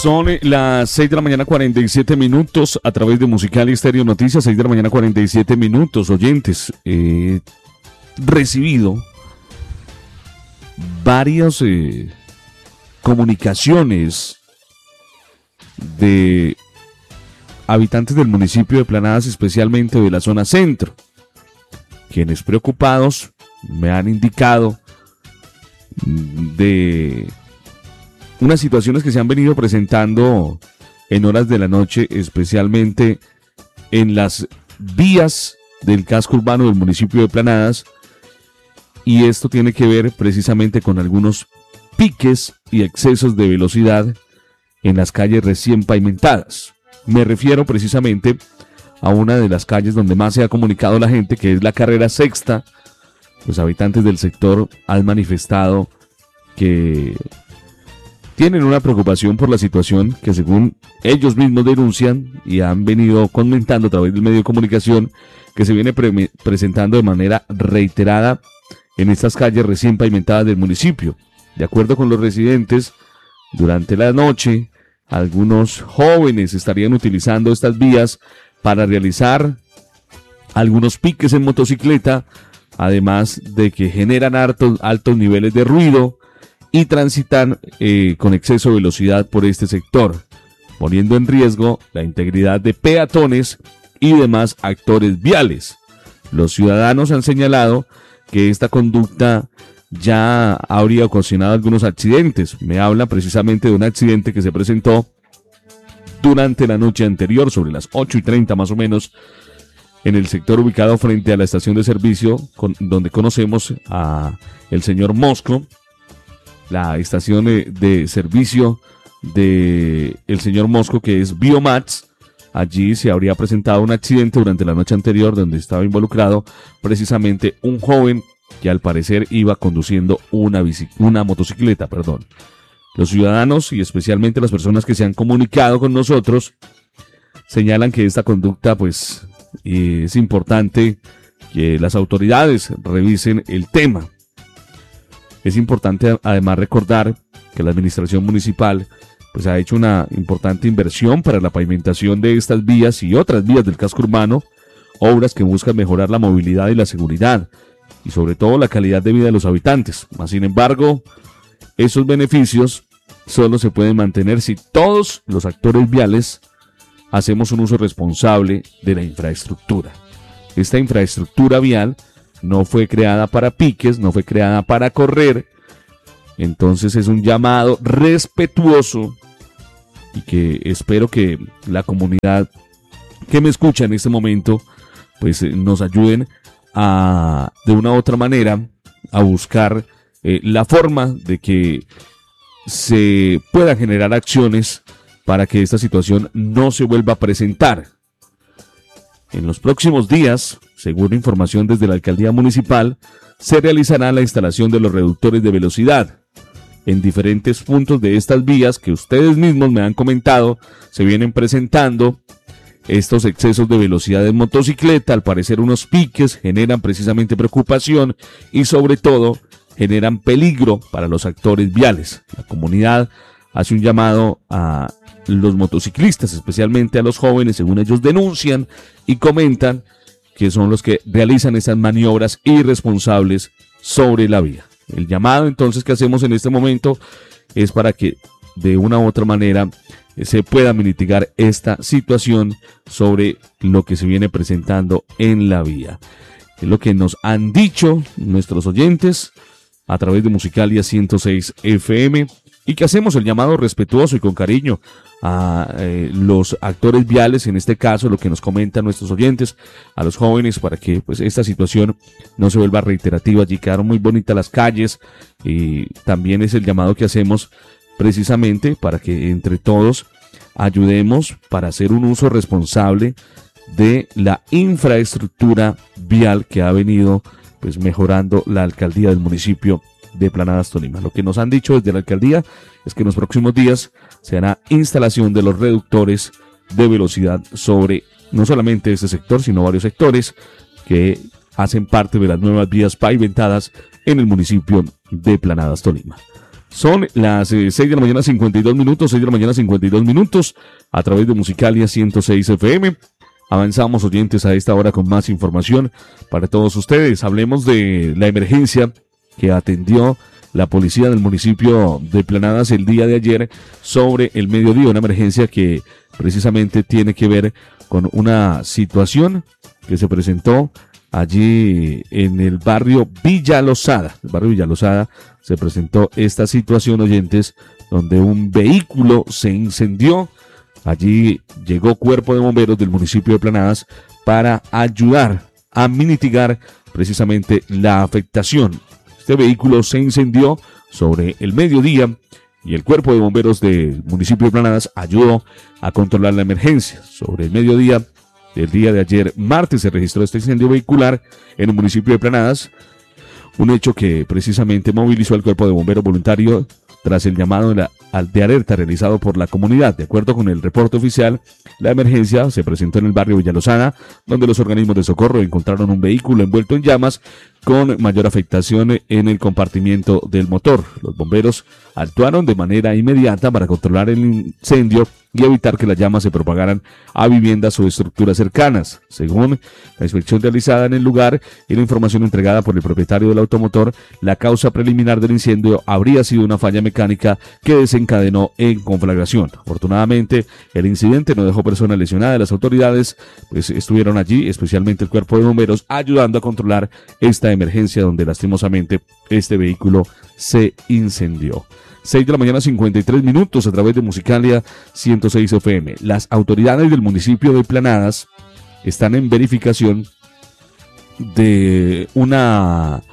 Son las 6 de la mañana 47 minutos a través de Musical y Estéreo Noticias, 6 de la mañana 47 minutos. Oyentes, he recibido varias comunicaciones de habitantes del municipio de Planadas, especialmente de la zona centro, quienes preocupados me han indicado de unas situaciones que se han venido presentando en horas de la noche, especialmente en las vías del casco urbano del municipio de Planadas, y esto tiene que ver precisamente con algunos piques y excesos de velocidad en las calles recién pavimentadas. Me refiero precisamente a una de las calles donde más se ha comunicado la gente, que es la carrera sexta. Los habitantes del sector han manifestado que tienen una preocupación por la situación que, según ellos mismos denuncian y han venido comentando a través del medio de comunicación, que se viene presentando de manera reiterada en estas calles recién pavimentadas del municipio. De acuerdo con los residentes, durante la noche algunos jóvenes estarían utilizando estas vías para realizar algunos piques en motocicleta, además de que generan altos niveles de ruido y transitan con exceso de velocidad por este sector, poniendo en riesgo la integridad de peatones y demás actores viales. Los ciudadanos han señalado que esta conducta ya habría ocasionado algunos accidentes. Me habla precisamente de un accidente que se presentó durante la noche anterior, sobre las 8:30 más o menos, en el sector ubicado frente a la estación de servicio, donde conocemos a el señor Mosco, la estación de servicio de el señor Mosco, que es Biomax. Allí se habría presentado un accidente durante la noche anterior, donde estaba involucrado precisamente un joven que al parecer iba conduciendo una motocicleta. Los ciudadanos y especialmente las personas que se han comunicado con nosotros señalan que esta conducta, pues, es importante que las autoridades revisen el tema. Es importante además recordar que la administración municipal pues ha hecho una importante inversión para la pavimentación de estas vías y otras vías del casco urbano, obras que buscan mejorar la movilidad y la seguridad y sobre todo la calidad de vida de los habitantes. Mas, sin embargo, esos beneficios solo se pueden mantener si todos los actores viales hacemos un uso responsable de la infraestructura. Esta infraestructura vial no fue creada para piques, no fue creada para correr. Entonces es un llamado respetuoso y que espero que la comunidad que me escucha en este momento pues nos ayuden de una u otra manera a buscar la forma de que se puedan generar acciones para que esta situación no se vuelva a presentar. En los próximos días, según información desde la alcaldía municipal, se realizará la instalación de los reductores de velocidad en diferentes puntos de estas vías que ustedes mismos me han comentado. Se vienen presentando estos excesos de velocidad en motocicleta. Al parecer unos piques generan precisamente preocupación y sobre todo generan peligro para los actores viales. La comunidad hace un llamado a los motociclistas, especialmente a los jóvenes, según ellos denuncian y comentan que son los que realizan esas maniobras irresponsables sobre la vía. El llamado entonces que hacemos en este momento es para que de una u otra manera se pueda mitigar esta situación sobre lo que se viene presentando en la vía. Es lo que nos han dicho nuestros oyentes a través de Musicalia 106 FM, y que hacemos el llamado respetuoso y con cariño a los actores viales, en este caso lo que nos comentan nuestros oyentes, a los jóvenes, para que pues esta situación no se vuelva reiterativa. Allí quedaron muy bonitas las calles, y también es el llamado que hacemos precisamente para que entre todos ayudemos para hacer un uso responsable de la infraestructura vial que ha venido pues mejorando la alcaldía del municipio de Planadas, Tolima. Lo que nos han dicho desde la alcaldía es que en los próximos días se hará instalación de los reductores de velocidad sobre no solamente este sector, sino varios sectores que hacen parte de las nuevas vías pavimentadas en el municipio de Planadas, Tolima. Son las 6 de la mañana 52 minutos, 6 de la mañana 52 minutos, a través de Musicalia 106 FM. Avanzamos, oyentes, a esta hora con más información para todos ustedes. Hablemos de la emergencia que atendió la policía del municipio de Planadas el día de ayer sobre el mediodía, una emergencia que precisamente tiene que ver con una situación que se presentó allí en el barrio Villa Lozada. El barrio Villa Lozada se presentó esta situación, oyentes, donde un vehículo se incendió. Allí llegó cuerpo de bomberos del municipio de Planadas para ayudar a mitigar precisamente la afectación. Este vehículo se incendió sobre el mediodía y el cuerpo de bomberos del municipio de Planadas ayudó a controlar la emergencia. Sobre el mediodía del día de ayer, martes, se registró este incendio vehicular en el municipio de Planadas, un hecho que precisamente movilizó al cuerpo de bomberos voluntario tras el llamado de alerta realizado por la comunidad. De acuerdo con el reporte oficial, la emergencia se presentó en el barrio Villalozana, donde los organismos de socorro encontraron un vehículo envuelto en llamas con mayor afectación en el compartimiento del motor. Los bomberos actuaron de manera inmediata para controlar el incendio y evitar que las llamas se propagaran a viviendas o estructuras cercanas. Según la inspección realizada en el lugar y la información entregada por el propietario del automotor, la causa preliminar del incendio habría sido una falla mecánica que desencadenó en conflagración. Afortunadamente, el incidente no dejó personas lesionadas. Las autoridades estuvieron allí, especialmente el cuerpo de bomberos, ayudando a controlar esta emergencia donde lastimosamente este vehículo se incendió. 6 de la mañana 53 minutos a través de Musicalia 106 FM. Las autoridades del municipio de Planadas están en verificación de una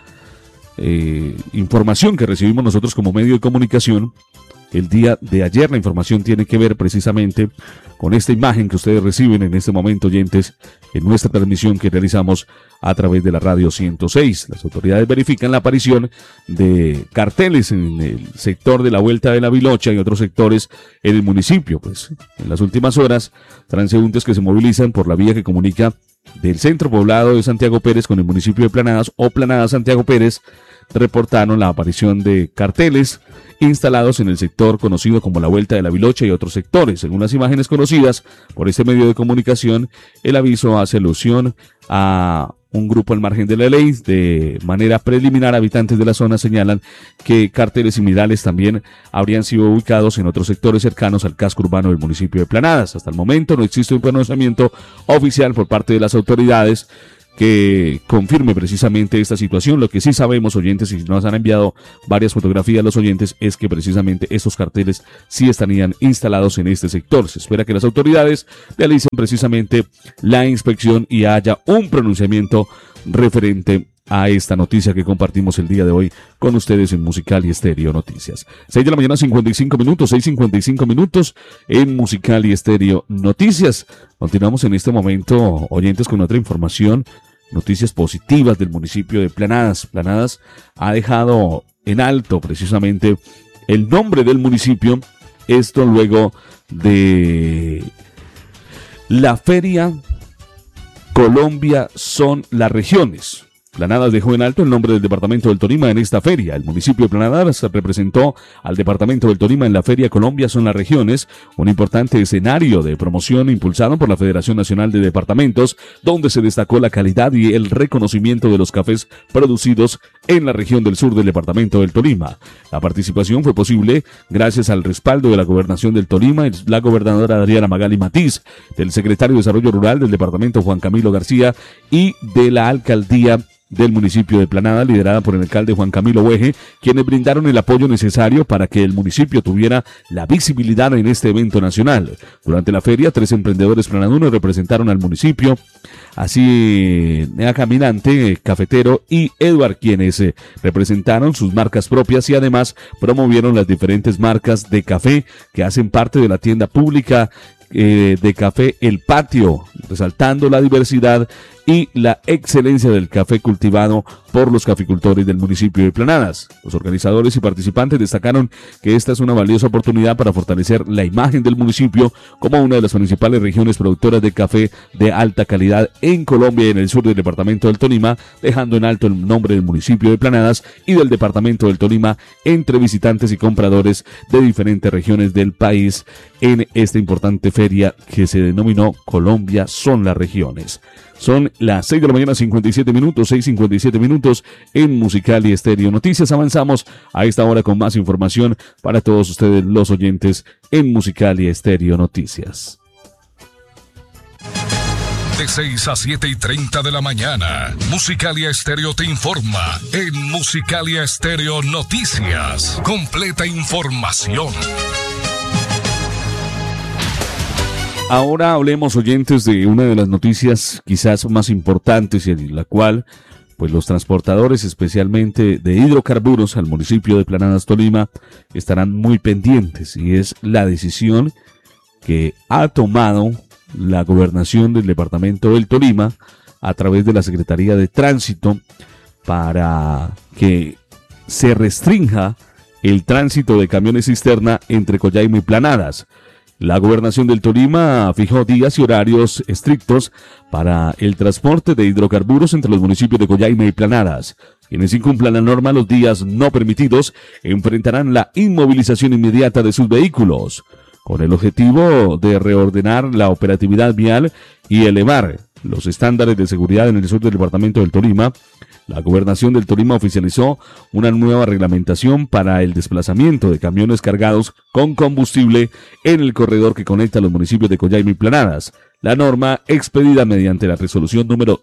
información que recibimos nosotros como medio de comunicación el día de ayer. La información tiene que ver precisamente con esta imagen que ustedes reciben en este momento, oyentes, en nuestra transmisión que realizamos a través de la radio 106. Las autoridades verifican la aparición de carteles en el sector de la Vuelta de la Vilocha y otros sectores en el municipio. Pues en las últimas horas, transeúntes que se movilizan por la vía que comunica del centro poblado de Santiago Pérez con el municipio de Planadas o Planadas Santiago Pérez reportaron la aparición de carteles instalados en el sector conocido como la Vuelta de la Vilocha y otros sectores. Según las imágenes conocidas por este medio de comunicación, el aviso hace alusión a un grupo al margen de la ley. De manera preliminar, habitantes de la zona señalan que carteles similares también habrían sido ubicados en otros sectores cercanos al casco urbano del municipio de Planadas. Hasta el momento no existe un pronunciamiento oficial por parte de las autoridades que confirme precisamente esta situación. Lo que sí sabemos, oyentes, y nos han enviado varias fotografías a los oyentes, es que precisamente estos carteles sí estarían instalados en este sector. Se espera que las autoridades realicen precisamente la inspección y haya un pronunciamiento referente a esta noticia que compartimos el día de hoy con ustedes en Musicalia Estéreo Noticias. 6 de la mañana 55 minutos, 6:55 minutos en Musicalia Estéreo Noticias. Continuamos en este momento, oyentes, con otra información. Noticias positivas del municipio de Planadas. Planadas ha dejado en alto precisamente el nombre del municipio. Esto luego de la feria Colombia son las regiones. Planadas dejó en alto el nombre del departamento del Tolima en esta feria. El municipio de Planadas representó al departamento del Tolima en la feria Colombia son las regiones, un importante escenario de promoción impulsado por la Federación Nacional de Departamentos, donde se destacó la calidad y el reconocimiento de los cafés producidos en la región del sur del departamento del Tolima. La participación fue posible gracias al respaldo de la Gobernación del Tolima, la gobernadora Adriana Magali Matiz, del secretario de Desarrollo Rural del departamento Juan Camilo García y de la alcaldía del municipio de Planadas, liderada por el alcalde Juan Camilo Hueje, quienes brindaron el apoyo necesario para que el municipio tuviera la visibilidad en este evento nacional. Durante la feria, 3 emprendedores planadunos representaron al municipio, así Nea Caminante, Cafetero y Edward, quienes representaron sus marcas propias y además promovieron las diferentes marcas de café que hacen parte de la tienda pública de café El Patio, resaltando la diversidad y la excelencia del café cultivado por los caficultores del municipio de Planadas. Los organizadores y participantes destacaron que esta es una valiosa oportunidad para fortalecer la imagen del municipio como una de las principales regiones productoras de café de alta calidad en Colombia y en el sur del departamento del Tolima, dejando en alto el nombre del municipio de Planadas y del departamento del Tolima entre visitantes y compradores de diferentes regiones del país en esta importante feria que se denominó Colombia son las regiones. Son las 6 de la mañana, 57 minutos, 6:57 minutos en Musicali Estéreo Noticias. Avanzamos a esta hora con más información para todos ustedes los oyentes en Musicali Estéreo Noticias. De 6 a 7:30 de la mañana, Musicalia Estéreo te informa en Musicalia Estéreo Noticias. Completa información. Ahora hablemos, oyentes, de una de las noticias quizás más importantes y en la cual pues los transportadores, especialmente de hidrocarburos al municipio de Planadas, Tolima, estarán muy pendientes, y es la decisión que ha tomado la gobernación del departamento del Tolima a través de la Secretaría de Tránsito para que se restrinja el tránsito de camiones cisterna entre Collaima y Planadas. La gobernación del Tolima fijó días y horarios estrictos para el transporte de hidrocarburos entre los municipios de Collaima y Planadas. Quienes incumplan la norma los días no permitidos enfrentarán la inmovilización inmediata de sus vehículos, con el objetivo de reordenar la operatividad vial y elevar los estándares de seguridad en el sur del departamento del Tolima. La gobernación del Tolima oficializó una nueva reglamentación para el desplazamiento de camiones cargados con combustible en el corredor que conecta los municipios de Collaima y Planadas. La norma, expedida mediante la resolución número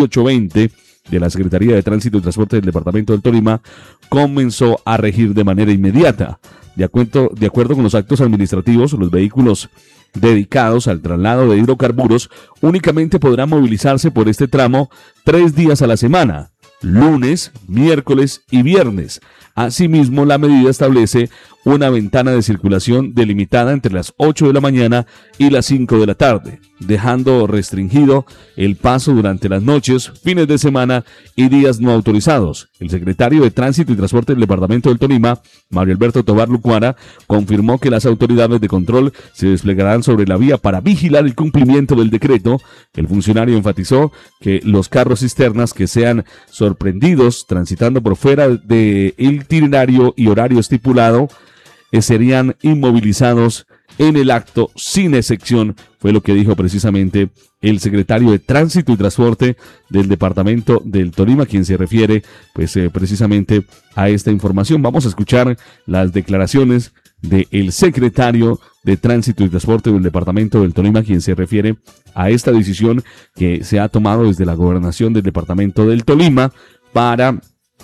1820 de la Secretaría de Tránsito y Transporte del departamento del Tolima, comenzó a regir de manera inmediata. De acuerdo con los actos administrativos, los vehículos dedicados al traslado de hidrocarburos únicamente podrán movilizarse por este tramo 3 días a la semana: lunes, miércoles y viernes. Asimismo, la medida establece una ventana de circulación delimitada entre las 8 de la mañana y las 5 de la tarde, dejando restringido el paso durante las noches, fines de semana y días no autorizados. El secretario de Tránsito y Transporte del departamento del Tolima, Mario Alberto Tobar Lucuara, confirmó que las autoridades de control se desplegarán sobre la vía para vigilar el cumplimiento del decreto. El funcionario enfatizó que los carros cisternas que sean sorprendidos transitando por fuera del itinerario y horario estipulado serían inmovilizados en el acto sin excepción, fue lo que dijo precisamente el secretario de Tránsito y Transporte del departamento del Tolima, quien se refiere precisamente a esta información. Vamos a escuchar las declaraciones del secretario de Tránsito y Transporte del departamento del Tolima, quien se refiere a esta decisión que se ha tomado desde la gobernación del departamento del Tolima para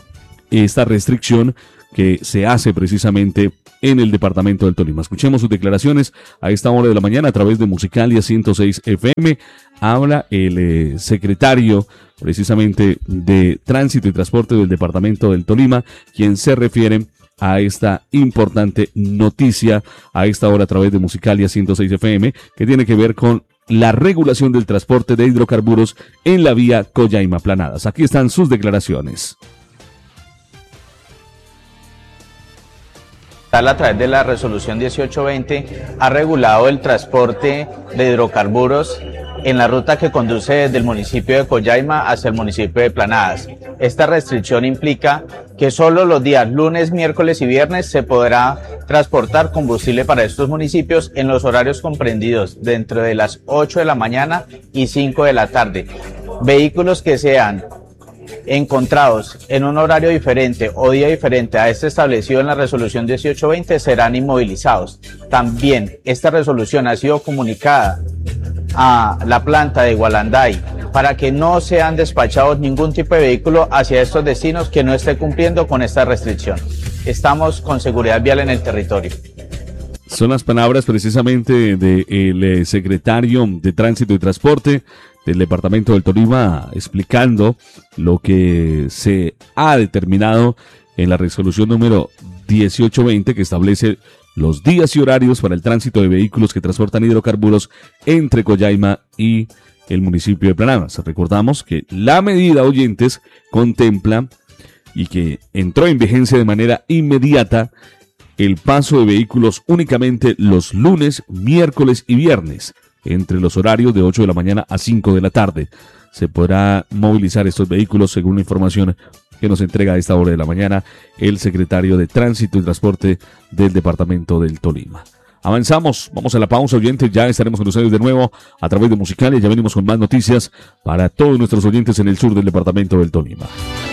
esta restricción que se hace precisamente en el departamento del Tolima. Escuchemos sus declaraciones a esta hora de la mañana a través de Musicalia 106 FM. Habla el secretario precisamente de Tránsito y Transporte del departamento del Tolima, quien se refiere a esta importante noticia a esta hora a través de Musicalia 106 FM, que tiene que ver con la regulación del transporte de hidrocarburos en la vía Collaima Planadas. Aquí están sus declaraciones. A través de la resolución 1820 ha regulado el transporte de hidrocarburos en la ruta que conduce desde el municipio de Collaima hacia el municipio de Planadas. Esta restricción implica que solo los días lunes, miércoles y viernes se podrá transportar combustible para estos municipios en los horarios comprendidos dentro de las 8 de la mañana y 5 de la tarde. Vehículos que sean encontrados en un horario diferente o día diferente a este establecido en la resolución 1820 serán inmovilizados. También esta resolución ha sido comunicada a la planta de Gualanday para que no sean despachados ningún tipo de vehículo hacia estos destinos que no esté cumpliendo con esta restricción. Estamos con seguridad vial en el territorio. Son las palabras precisamente del secretario de Tránsito y Transporte del departamento del Tolima, explicando lo que se ha determinado en la resolución número 1820, que establece los días y horarios para el tránsito de vehículos que transportan hidrocarburos entre Collaima y el municipio de Planadas. Recordamos que la medida, oyentes, contempla y que entró en vigencia de manera inmediata el paso de vehículos únicamente los lunes, miércoles y viernes, entre los horarios de 8 de la mañana a 5 de la tarde. Se podrá movilizar estos vehículos según la información que nos entrega a esta hora de la mañana el secretario de Tránsito y Transporte del departamento del Tolima. Avanzamos, vamos a la pausa, oyentes, ya estaremos con ustedes de nuevo a través de Musicalia, ya venimos con más noticias para todos nuestros oyentes en el sur del departamento del Tolima.